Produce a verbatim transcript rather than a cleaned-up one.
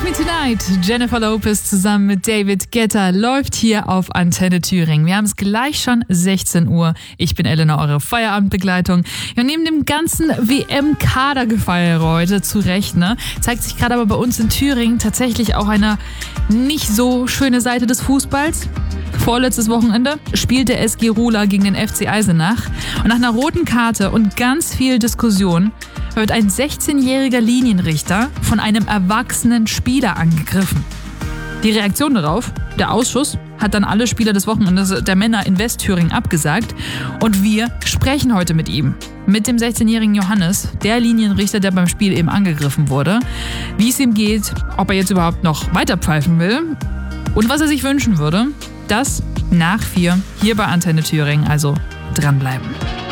Me Tonight, Jennifer Lopez zusammen mit David Guetta läuft hier auf Antenne Thüringen. Wir haben es gleich schon sechzehn Uhr. Ich bin Elena, eure Feierabendbegleitung. Ja, neben dem ganzen W M-Kadergefeier heute, zu Recht, ne, zeigt sich gerade aber bei uns in Thüringen tatsächlich auch eine nicht so schöne Seite des Fußballs. Vorletztes Wochenende spielt der S G Rohla gegen den F C Eisenach. Und nach einer roten Karte und ganz viel Diskussion wird ein sechzehnjähriger Linienrichter von einem erwachsenen Spieler angegriffen. Die Reaktion darauf: der Ausschuss hat dann alle Spieler des Wochenendes der Männer in Westthüringen abgesagt. Und wir sprechen heute mit ihm, mit dem sechzehnjährigen Johannes, der Linienrichter, der beim Spiel eben angegriffen wurde. Wie es ihm geht, ob er jetzt überhaupt noch weiter pfeifen will und was er sich wünschen würde. Das nach vier hier bei Antenne Thüringen, also dranbleiben.